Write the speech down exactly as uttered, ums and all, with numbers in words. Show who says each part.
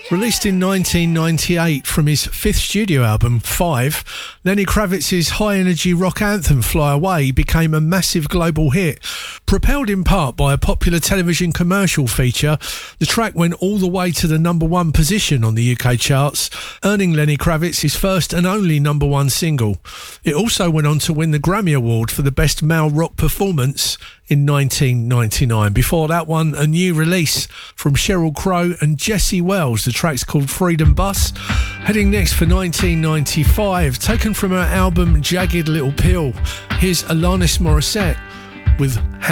Speaker 1: Released in nineteen ninety-eight from his fifth studio album, Five, Lenny Kravitz's high-energy rock anthem, Fly Away, became a massive global hit. Propelled in part by a popular television commercial feature, the track went all the way to the number one position on the U K charts, earning Lenny Kravitz his first and only number one single. It also went on to win the Grammy Award for the Best Male Rock Performance in nineteen ninety-nine. Before that one, a new release from Sheryl Crow and Jesse Wells. The track's called Freedom Bus. Heading next for nineteen ninety-five, taken from her album Jagged Little Pill, here's Alanis Morissette with